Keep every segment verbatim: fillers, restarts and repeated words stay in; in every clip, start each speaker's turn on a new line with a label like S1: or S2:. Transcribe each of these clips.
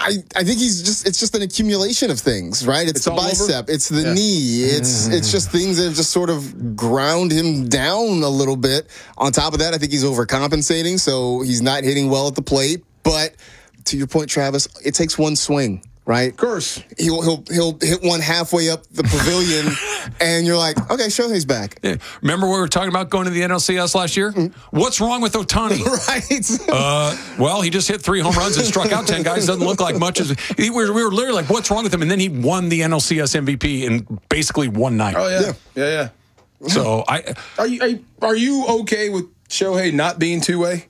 S1: I, I think he's just it's just an accumulation of things, right? It's, it's the bicep, over? It's the yeah. knee, it's it's just things that have just sort of ground him down a little bit. On top of that, I think he's overcompensating, so he's not hitting well at the plate. But to your point, Travis, it takes one swing. Right?
S2: Of course.
S1: He'll he'll he'll hit one halfway up the pavilion, and you're like, okay, Shohei's back.
S3: Yeah. Remember we were talking about going to the N L C S last year? Mm-hmm. What's wrong with Ohtani?
S1: Right.
S3: uh, well, he just hit three home runs and struck out ten guys. Doesn't look like much. As we were, we were literally like, what's wrong with him? And then he won the N L C S M V P in basically one night.
S2: Oh, yeah. Yeah, yeah. yeah.
S3: So I...
S2: Are you, are you, are you okay with Shohei not being two-way?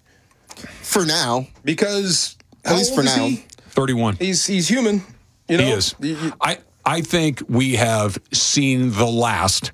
S1: For now.
S2: Because...
S1: At least for now.
S2: He?
S3: thirty-one.
S2: He's he's human. You know?
S3: He is. I, I think we have seen the last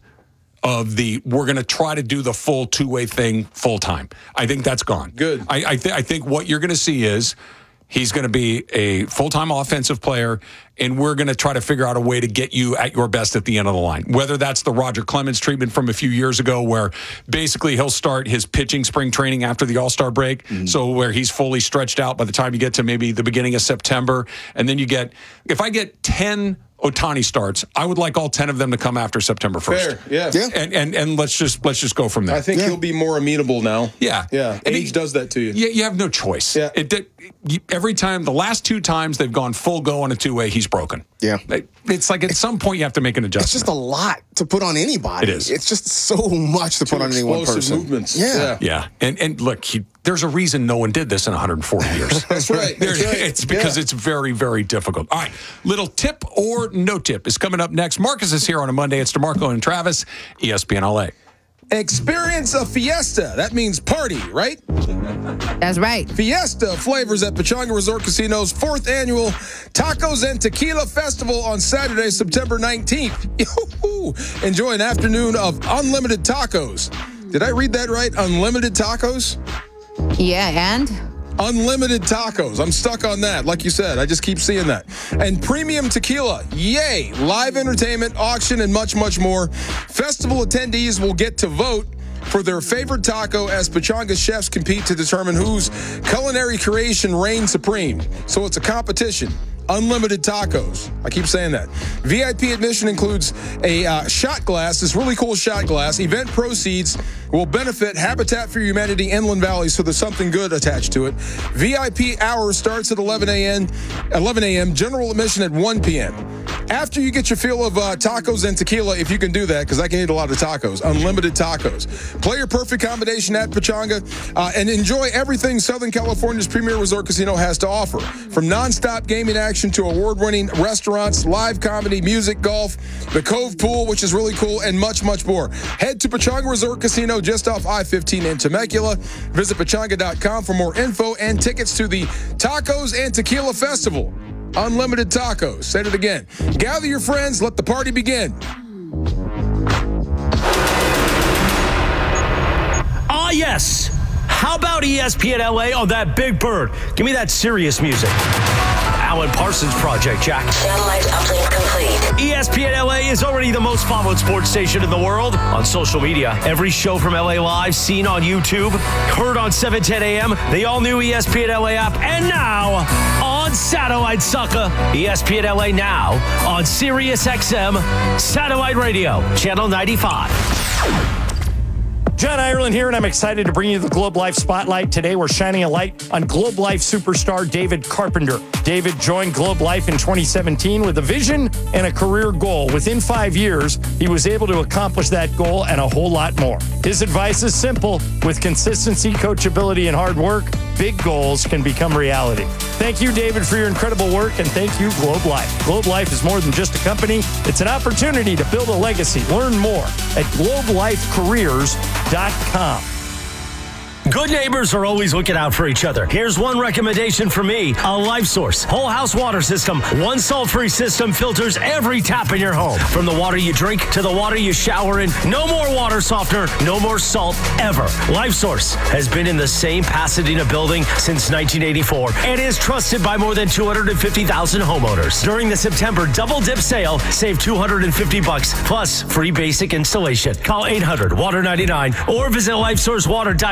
S3: of the, we're going to try to do the full two-way thing full time. I think that's gone.
S2: Good.
S3: I, I, th- I think what you're going to see is he's going to be a full-time offensive player, and we're going to try to figure out a way to get you at your best at the end of the line. Whether that's the Roger Clemens treatment from a few years ago where basically he'll start his pitching spring training after the All-Star break, mm-hmm. so where he's fully stretched out by the time you get to maybe the beginning of September. And then you get, if I get ten Ohtani starts, I would like all ten of them to come after September first.
S2: Fair, yeah.
S1: yeah.
S3: And, and and let's just let's just go from there.
S2: I think
S1: yeah.
S2: he'll be more amenable now.
S3: Yeah.
S2: Yeah.
S3: And
S2: Age
S3: it,
S2: does that to you.
S3: Yeah, you have no choice.
S2: Yeah.
S3: It did, every time, the last two times they've gone full go on a two-way, he's broken.
S1: Yeah.
S3: It's like at some point you have to make an adjustment.
S1: It's just a lot to put on anybody.
S3: It is.
S1: It's just so much to
S2: Two
S1: put on any one person.
S2: movements.
S1: Yeah.
S2: Yeah.
S3: Yeah. And and look, he, there's a reason no one did this in one hundred forty years.
S2: That's right. That's right.
S3: It's because
S2: yeah.
S3: it's very, very difficult. All right. Little tip or no tip is coming up next. Marcus is here on a Monday. It's DeMarco and Travis, E S P N L A.
S2: Experience a fiesta. That means party, right?
S4: That's right.
S2: Fiesta flavors at Pechanga Resort Casino's fourth annual Tacos and Tequila Festival on Saturday, September nineteenth. Yoo-hoo. Enjoy an afternoon of unlimited tacos. Did I read that right? Unlimited tacos?
S4: Yeah, and?
S2: Unlimited tacos. I'm stuck on that. Like you said, I just keep seeing that. And premium tequila. Yay. Live entertainment, auction, and much, much more. Festival attendees will get to vote for their favorite taco as Pechanga chefs compete to determine whose culinary creation reigns supreme. So it's a competition. Unlimited tacos. I keep saying that. V I P admission includes a uh, shot glass, this really cool shot glass. Event proceeds will benefit Habitat for Humanity Inland Valley, so there's something good attached to it. V I P hour starts at eleven a.m. General admission at one p.m. After you get your fill of uh, tacos and tequila, if you can do that, because I can eat a lot of tacos, unlimited tacos. Play your perfect combination at Pechanga uh, and enjoy everything Southern California's premier resort casino has to offer. From nonstop gaming action to award-winning restaurants, live comedy, music, golf, the Cove Pool, which is really cool, and much, much more. Head to Pechanga Resort Casino just off I fifteen in Temecula. Visit pechanga dot com for more info and tickets to the Tacos and Tequila Festival. Unlimited tacos. Say it again. Gather your friends. Let the party begin.
S5: Ah, yes. How about E S P N L A on that big bird? Give me that serious music. Alan Parsons Project, Jack.
S6: Satellite uplink complete.
S5: E S P N L A is already the most followed sports station in the world on social media. Every show from L A Live seen on YouTube, heard on seven ten a.m., the all-new E S P N L A app, and now on satellite, sucker. E S P N L A now on Sirius X M Satellite Radio, Channel ninety-five.
S7: John Ireland here, and I'm excited to bring you the Globe Life Spotlight. Today, we're shining a light on Globe Life superstar David Carpenter. David joined Globe Life in twenty seventeen with a vision and a career goal. Within five years, he was able to accomplish that goal and a whole lot more. His advice is simple. With consistency, coachability, and hard work, big goals can become reality. Thank you, David, for your incredible work, and thank you, Globe Life. Globe Life is more than just a company. It's an opportunity to build a legacy. Learn more at globe life careers dot com.
S5: Good neighbors are always looking out for each other. Here's one recommendation from me, a Life Source whole house water system. One salt-free system filters every tap in your home. From the water you drink to the water you shower in, no more water softener, no more salt ever. Life Source has been in the same Pasadena building since nineteen eighty-four and is trusted by more than two hundred fifty thousand homeowners. During the September Double Dip sale, save two hundred fifty bucks plus free basic installation. Call eight hundred water ninety-nine or visit life source water dot com.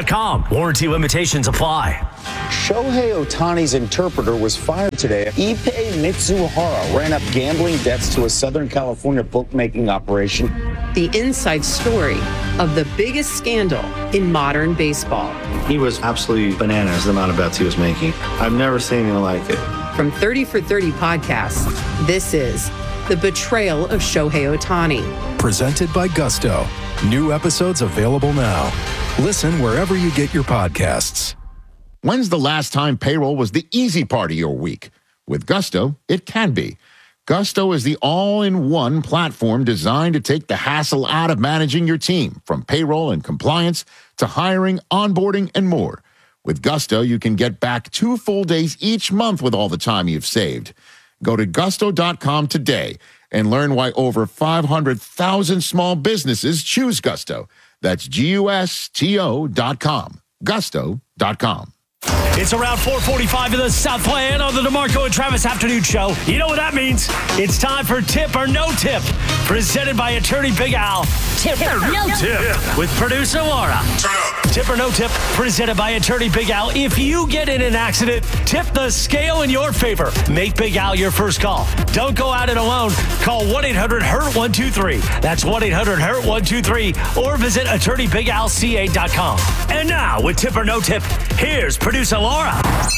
S5: Warranty limitations apply.
S8: Shohei Ohtani's interpreter was fired today. Ippei Mitsuhara ran up gambling debts to a Southern California bookmaking operation.
S9: The inside story of the biggest scandal in modern baseball.
S10: He was absolutely bananas, the amount of bets he was making. I've never seen anything like it.
S9: From thirty for thirty podcasts, this is The Betrayal of Shohei Ohtani.
S11: Presented by Gusto. New episodes available now. Listen wherever you get your podcasts.
S12: When's the last time payroll was the easy part of your week? With Gusto, it can be. Gusto is the all-in-one platform designed to take the hassle out of managing your team, from payroll and compliance to hiring, onboarding, and more. With Gusto, you can get back two full days each month with all the time you've saved. Go to gusto dot com today and learn why over five hundred thousand small businesses choose Gusto. That's G U S T O dot com. gusto dot com.
S5: It's around four forty-five in the Southland on the DeMarco and Travis Afternoon Show. You know what that means. It's time for Tip or No Tip, presented by attorney Big Al. Tip or No Tip with producer Laura. Tip or No Tip, presented by attorney Big Al. If you get in an accident, tip the scale in your favor. Make Big Al your first call. Don't go at it alone. Call one eight hundred hurt one two three. That's one eight hundred hurt one two three. Or visit attorney big al c a dot com. And now, with Tip or No Tip, here's producer Laura.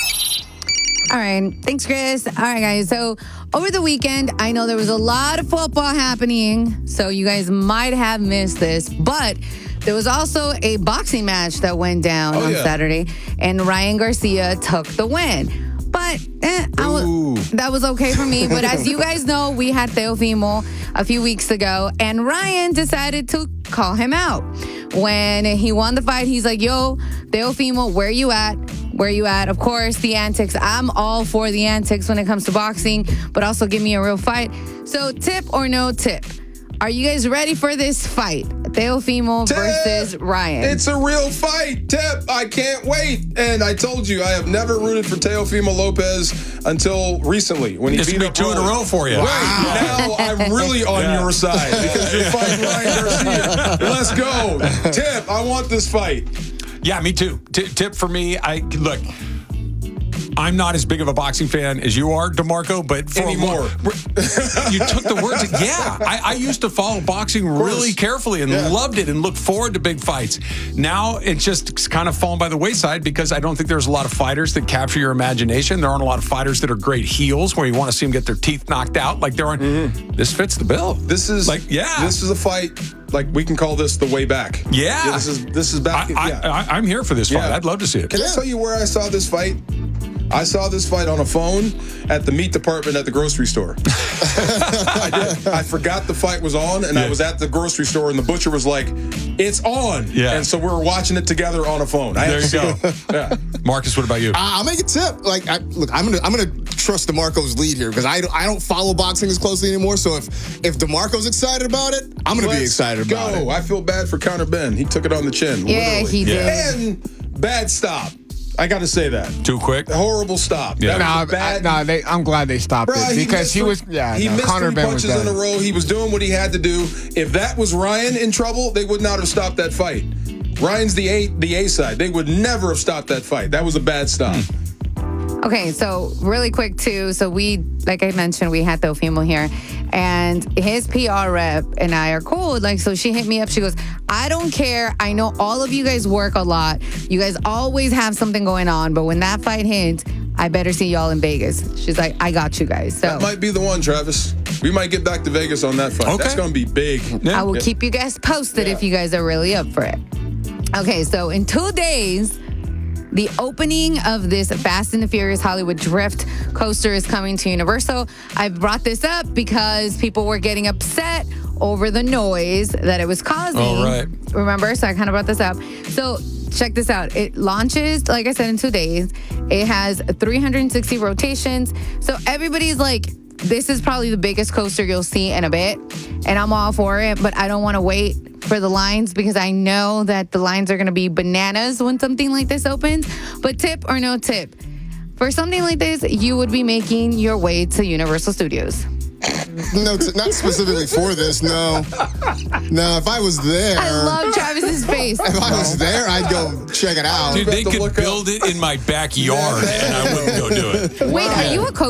S4: All right. Thanks, Chris. All right, guys. So over the weekend, I know there was a lot of football happening, so you guys might have missed this, but there was also a boxing match that went down oh, on yeah. Saturday, and Ryan Garcia took the win. But eh, I was, that was okay for me. But as you guys know, we had Teofimo a few weeks ago, and Ryan decided to call him out. When he won the fight, he's like, yo, Teofimo, where you at? Where you at? Of course, the antics. I'm all for the antics when it comes to boxing, but also give me a real fight. So tip or no tip? Are you guys ready for this fight? Teofimo Tip. versus Ryan.
S2: It's a real fight. Tip. I can't wait. And I told you, I have never rooted for Teofimo Lopez until recently when he
S3: this
S2: beat
S3: be
S2: up
S3: two
S2: Ryan.
S3: in a row for you.
S2: Right. Wow. Now I'm really on yeah. your side because you're fighting Ryan Garcia. Let's go. Tip. I want this fight.
S3: Yeah, me too. T- tip for me, I look, I'm not as big of a boxing fan as you are, DeMarco, but for
S2: anymore.
S3: You took the words. Yeah, I, I used to follow boxing really carefully and yeah. loved it and looked forward to big fights. Now it's just kind of fallen by the wayside because I don't think there's a lot of fighters that capture your imagination. There aren't a lot of fighters that are great heels where you want to see them get their teeth knocked out. Like there aren't. Mm-hmm. This fits the bill.
S2: This is
S3: like yeah.
S2: This is a fight. Like we can call this the way back.
S3: Yeah,
S2: yeah this is this is back.
S3: I,
S2: yeah.
S3: I, I, I'm here for this fight.
S2: Yeah.
S3: I'd love to see it.
S2: Can yeah. I tell you where I saw this fight? I saw this fight on a phone at the meat department at the grocery store. I did. I forgot the fight was on, and yeah. I was at the grocery store, and the butcher was like, "It's on!"
S3: Yeah.
S2: And so we were watching it together on a phone. I
S3: there you go. Yeah. Marcus, what about you?
S1: Uh, I'll make a tip. Like, I, look, I'm gonna I'm gonna trust DeMarco's lead here because I don't, I don't follow boxing as closely anymore. So if if DeMarco's excited about it, I'm gonna
S2: Let's
S1: be excited
S2: go.
S1: about it.
S2: I feel bad for Conor Ben. He took it on the chin.
S4: Yeah,
S2: literally.
S4: he did.
S2: Yeah. And bad stop. I got to say that.
S3: Too quick?
S2: A horrible stop.
S13: Yeah.
S2: Nah,
S13: bad... nah they, I'm glad they stopped
S2: Bruh,
S13: it because he, he was, yeah,
S2: he
S13: no,
S2: missed
S13: Conor
S2: three
S13: Ben
S2: punches
S13: was
S2: in a row. He was doing what he had to do. If that was Ryan in trouble, they would not have stopped that fight. Ryan's the A, the A side. They would never have stopped that fight. That was a bad stop.
S4: Hmm. Okay, so really quick too. So we, like I mentioned, we had Teofimo here, and his P R rep and I are cool. Like, so she hit me up. She goes, "I don't care. I know all of you guys work a lot. You guys always have something going on. But when that fight hits, I better see y'all in Vegas." She's like, "I got you guys." So
S2: that might be the one, Travis. We might get back to Vegas on that fight. Okay. That's going to be big.
S4: Yeah. I will yeah. keep you guys posted yeah. if you guys are really up for it. Okay, so in two days. The opening of this Fast and the Furious Hollywood Drift coaster is coming to Universal. I brought this up because people were getting upset over the noise that it was causing.
S3: Oh, right.
S4: Remember? So I kind of brought this up. So check this out. It launches, like I said, in two days. It has three hundred sixty rotations. So everybody's like, this is probably the biggest coaster you'll see in a bit. And I'm all for it, but I don't want to wait for the lines because I know that the lines are going to be bananas when something like this opens. But tip or no tip? For something like this, you would be making your way to Universal Studios.
S1: no, t- not specifically for this. No, no. If I was there,
S4: I love Travis's face.
S1: If I was there, I'd go check it out.
S3: Dude, they could build it in my backyard, and I wouldn't go do it.
S4: Wait, are you a coach?